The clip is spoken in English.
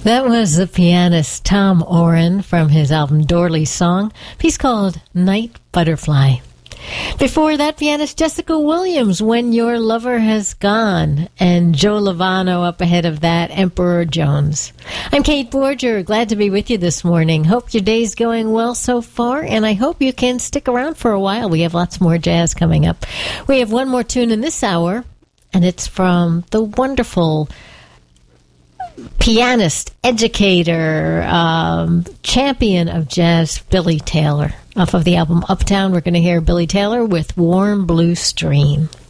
That was the pianist Tom Oren from his album Dorley Song, a piece called Night Butterfly. Before that, pianist Jessica Williams, When Your Lover Has Gone, and Joe Lovano up ahead of that, Emperor Jones. I'm Kate Borger, glad to be with you this morning. Hope your day's going well so far, and I hope you can stick around for a while. We have lots more jazz coming up. We have one more tune in this hour, and it's from the wonderful pianist, educator, champion of jazz, Billy Taylor. Off of the album Uptown, we're going to hear Billy Taylor with Warm Blue Stream.